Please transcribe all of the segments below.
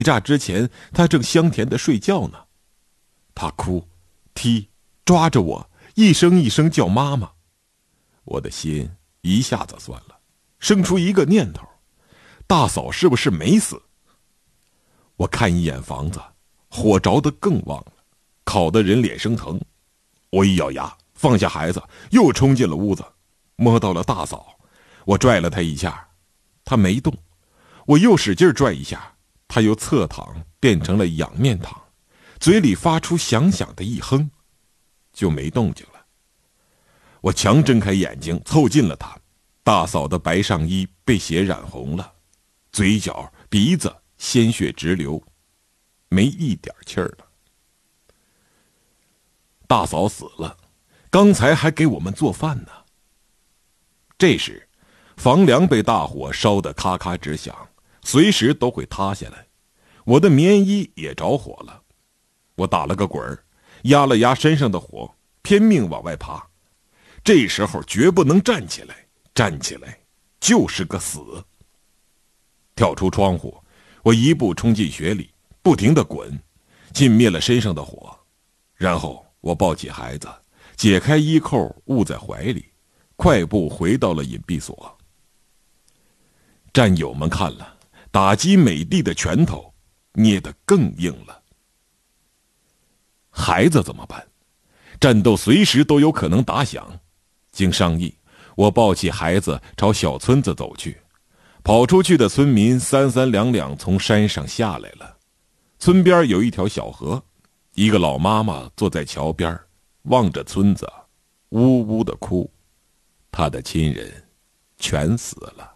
炸之前，他正香甜的睡觉呢。他哭、踢、抓着我，一声一声叫妈妈。我的心一下子酸了，生出一个念头：大嫂是不是没死？我看一眼房子，火着得更旺了，烤得人脸生疼。我一咬牙，放下孩子，又冲进了屋子，摸到了大嫂。我拽了她一下，她没动。我又使劲拽一下，她又侧躺变成了仰面躺，嘴里发出响响的一哼，就没动静了。我强睁开眼睛凑近了她，大嫂的白上衣被血染红了，嘴角、鼻子鲜血直流，没一点气儿了。大嫂死了，刚才还给我们做饭呢。这时，房梁被大火烧得咔咔直响，随时都会塌下来。我的棉衣也着火了，我打了个滚儿，压了压身上的火，拼命往外爬。这时候绝不能站起来，站起来就是个死。跳出窗户，我一步冲进雪里，不停地滚，浸灭了身上的火。然后我抱起孩子，解开衣扣捂在怀里，快步回到了隐蔽所。战友们看了，打击美帝的拳头捏得更硬了。孩子怎么办？战斗随时都有可能打响。经商议，我抱起孩子朝小村子走去。跑出去的村民三三两两从山上下来了。村边有一条小河，一个老妈妈坐在桥边，望着村子，呜呜地哭。她的亲人全死了。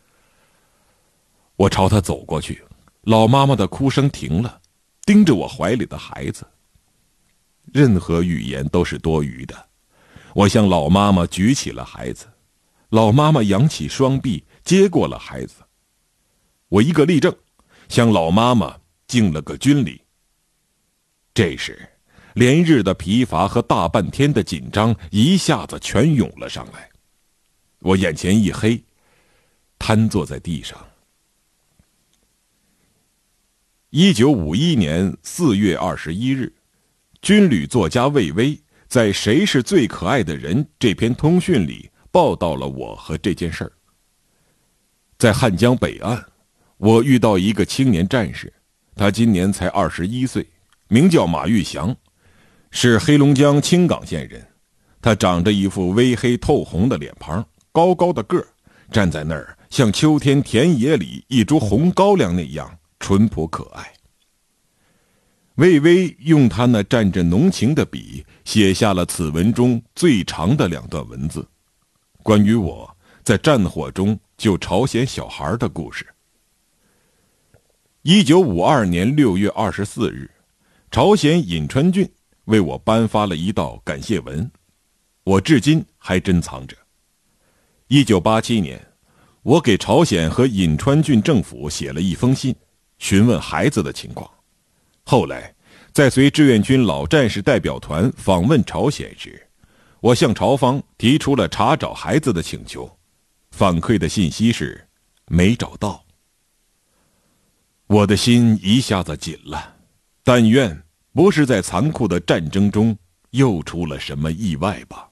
我朝她走过去，老妈妈的哭声停了，盯着我怀里的孩子。任何语言都是多余的。我向老妈妈举起了孩子，老妈妈扬起双臂接过了孩子。我一个立正，向老妈妈敬了个军礼。这时，连日的疲乏和大半天的紧张一下子全涌了上来。我眼前一黑，瘫坐在地上。1951年4月21日，军旅作家魏巍在《谁是最可爱的人》这篇通讯里报道了我和这件事儿。在汉江北岸，我遇到一个青年战士，他今年才21岁，名叫马玉祥，是黑龙江青冈县人。他长着一副微黑透红的脸庞，高高的个儿，站在那儿像秋天田野里一株红高粱那样淳朴可爱。魏巍用他那蘸着浓情的笔写下了此文中最长的2段文字，关于我在战火中救朝鲜小孩的故事。1952年6月24日，朝鲜颍川郡为我颁发了一道感谢文，我至今还珍藏着。1987年，我给朝鲜和颍川郡政府写了一封信，询问孩子的情况。后来，在随志愿军老战士代表团访问朝鲜时，我向朝方提出了查找孩子的请求，反馈的信息是没找到。我的心一下子紧了，但愿不是在残酷的战争中又出了什么意外吧。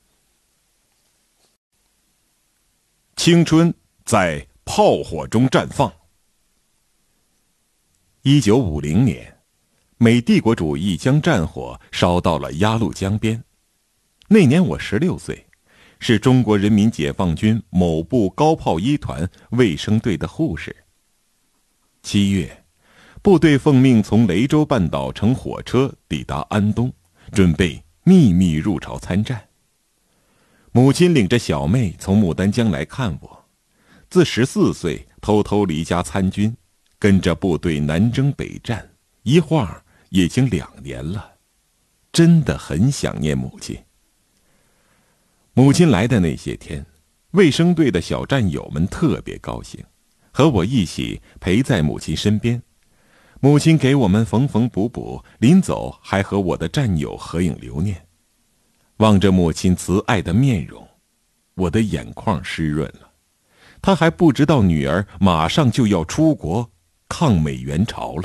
青春在炮火中绽放。1950年，美帝国主义将战火烧到了鸭绿江边。那年我16岁，是中国人民解放军某部高炮一团卫生队的护士。7月，部队奉命从雷州半岛乘火车抵达安东，准备秘密入朝参战。母亲领着小妹从牡丹江来看我，自14岁偷偷离家参军，跟着部队南征北战，一晃已经2年了，真的很想念母亲。母亲来的那些天，卫生队的小战友们特别高兴，和我一起陪在母亲身边。母亲给我们缝缝补补，临走还和我的战友合影留念。望着母亲慈爱的面容，我的眼眶湿润了。她还不知道女儿马上就要出国， 抗美援朝了。